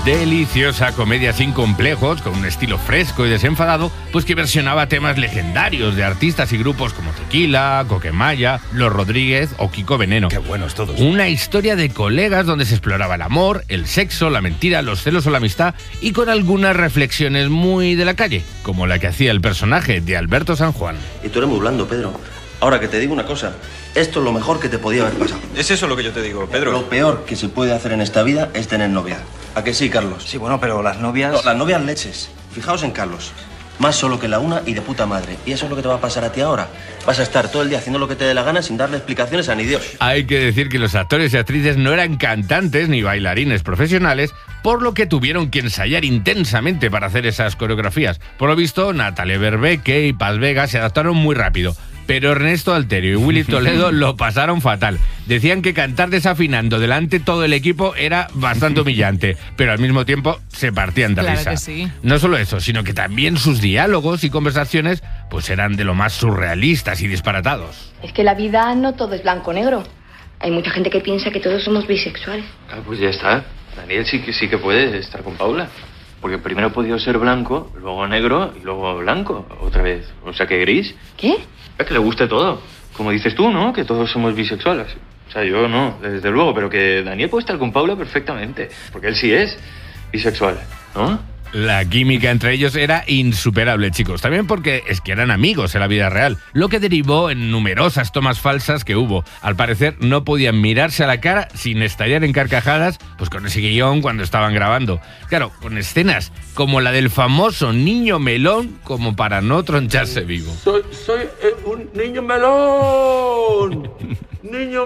Deliciosa comedia sin complejos, con un estilo fresco y desenfadado, pues que versionaba temas legendarios de artistas y grupos como Tequila, Coquemaya, Los Rodríguez o Kiko Veneno. Qué buenos todos. Una historia de colegas donde se exploraba el amor, el sexo, la mentira, los celos o la amistad, y con algunas reflexiones muy de la calle, como la que hacía el personaje de Alberto San Juan. Y tú eres muy blando, Pedro. Ahora que te digo una cosa, esto es lo mejor que te podía haber pasado. Es eso lo que yo te digo, Pedro. Lo peor que se puede hacer en esta vida es tener novia. ¿A que sí, Carlos? Sí, bueno, pero las novias... No, las novias leches. Fijaos en Carlos. Más solo que la una y de puta madre. Y eso es lo que te va a pasar a ti ahora. Vas a estar todo el día haciendo lo que te dé la gana sin darle explicaciones a ni Dios. Hay que decir que los actores y actrices no eran cantantes ni bailarines profesionales, por lo que tuvieron que ensayar intensamente para hacer esas coreografías. Por lo visto, Natalia Berbeque y Paz Vega se adaptaron muy rápido, pero Ernesto Alterio y Willy Toledo lo pasaron fatal. Decían que cantar desafinando delante todo el equipo era bastante humillante, pero al mismo tiempo se partían de Claro risa. que sí. No solo eso, sino que también sus diálogos y conversaciones pues eran de lo más surrealistas y disparatados. Es que la vida no todo es blanco-negro. Hay mucha gente que piensa que todos somos bisexuales. Ah, pues ya está. Daniel sí que puede estar con Paula. Porque primero ha podido ser blanco, luego negro y luego blanco otra vez. O sea que gris. ¿Qué? Es que le guste todo. Como dices tú, ¿no? Que todos somos bisexuales. O sea, yo no, desde luego. Pero que Daniel puede estar con Paula perfectamente. Porque él sí es bisexual, ¿no? La química entre ellos era insuperable, chicos. También porque es que eran amigos en la vida real, lo que derivó en numerosas tomas falsas que hubo. Al parecer no podían mirarse a la cara sin estallar en carcajadas, pues con ese guión cuando estaban grabando. Claro, con escenas como la del famoso niño melón, como para no troncharse vivo. Soy un niño melón. Niño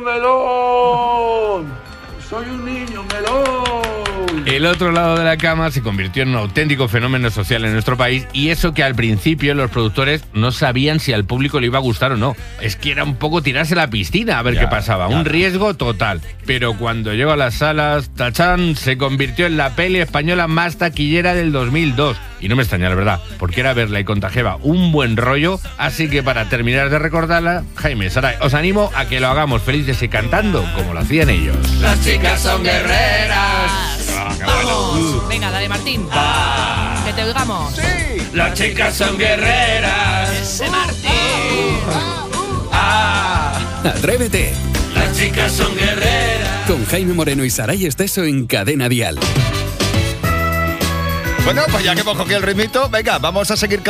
melón. Soy un niño melón. El otro lado de la cama se convirtió en un auténtico fenómeno social en nuestro país, y eso que al principio los productores no sabían si al público le iba a gustar o no. Es que era un poco tirarse a la piscina a ver qué pasaba, un riesgo total. Pero cuando llegó a las salas, tachán, se convirtió en la peli española más taquillera del 2002. Y no me extraña, la verdad, porque era verla y contagiaba un buen rollo. Así que para terminar de recordarla, Jaime, Saray, os animo a que lo hagamos felices y cantando como lo hacían ellos. Las chicas son guerreras. Vamos. Venga, dale, Martín. Que te oigamos. Sí. Las chicas son guerreras. Ese Martín. Atrévete. Las chicas son guerreras. Con Jaime Moreno y Saray Esteso en Cadena Dial. Bueno, pues ya que hemos cogido el ritmito, venga, vamos a seguir